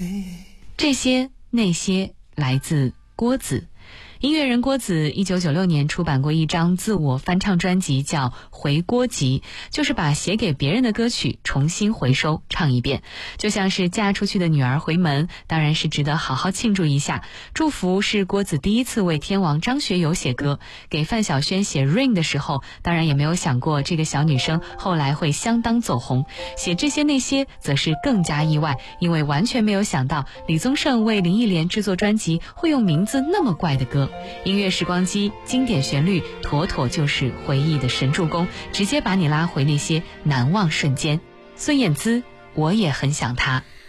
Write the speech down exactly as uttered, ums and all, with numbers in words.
这些那些来自郭子。音乐人郭子一九九六年出版过一张自我翻唱专辑，叫《回郭集》，就是把写给别人的歌曲重新回收唱一遍，就像是嫁出去的女儿回门，当然是值得好好庆祝一下。祝福是郭子第一次为天王张学友写歌，给范晓萱写 Rain 的时候，当然也没有想过这个小女生后来会相当走红。写这些那些则是更加意外，因为完全没有想到李宗盛为林忆莲制作专辑会用名字那么怪的歌。音乐时光机，经典旋律妥妥就是回忆的神助攻，直接把你拉回那些难忘瞬间。孙燕姿，我也很想他。